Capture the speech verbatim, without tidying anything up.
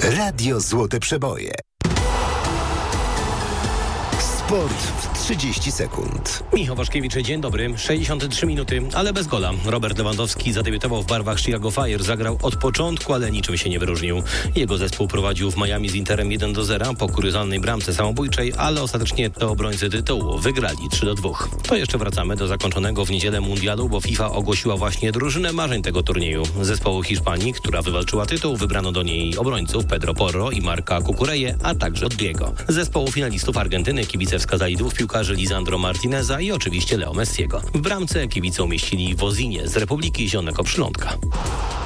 Radio Złote Przeboje. Sport w trzydzieści sekund. Michał Waszkiewicz, dzień dobry. sześćdziesiąt trzy minuty, ale bez gola. Robert Lewandowski zadebiutował w barwach Chicago Fire. Zagrał od początku, ale niczym się nie wyróżnił. Jego zespół prowadził w Miami z Interem jeden do zera po kuriozalnej bramce samobójczej, ale ostatecznie to obrońcy tytułu wygrali trzy do dwóch. To jeszcze wracamy do zakończonego w niedzielę mundialu, bo FIFA ogłosiła właśnie drużynę marzeń tego turnieju. Zespołu Hiszpanii, która wywalczyła tytuł, wybrano do niej obrońców Pedro Porro i Marca Cucureję, a także Rodrigo. Zespołu finalistów Argentyny kibice wskazali dwóch piłkarzy Lisandro Martineza i oczywiście Leo Messiego. W bramce kibice umieścili Wozinie z Republiki Zielonego Przylądka.